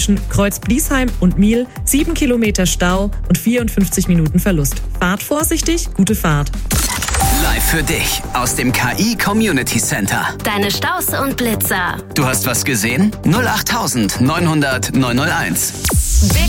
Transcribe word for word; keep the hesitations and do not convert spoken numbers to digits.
Kreuz Bliesheim und Miel, sieben Kilometer Stau und vierundfünfzig Minuten Verlust. Fahrt vorsichtig, gute Fahrt. Live für dich aus dem K I Community Center. Deine Staus und Blitzer. Du hast was gesehen? null acht neunhundert neunhunderteins. Big